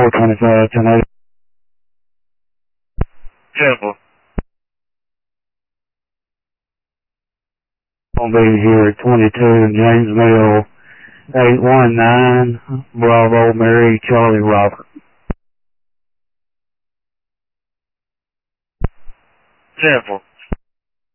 425, tornado. Careful. Gonna be here at 22 James Mill, 819, Bravo, Mary, Charlie, Robert. Careful.